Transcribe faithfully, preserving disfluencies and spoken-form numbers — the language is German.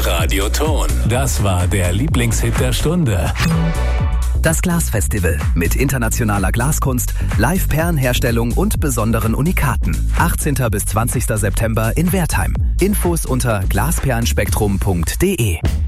Radioton. Das war der Lieblingshit der Stunde. Das Glasfestival mit internationaler Glaskunst, Live-Perlenherstellung und besonderen Unikaten. achtzehnten bis zwanzigsten September in Wertheim. Infos unter glasperlenspektrum punkt de.